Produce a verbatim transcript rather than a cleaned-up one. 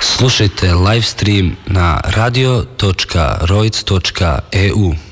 Slušajte live stream na radio točka roic točka e u.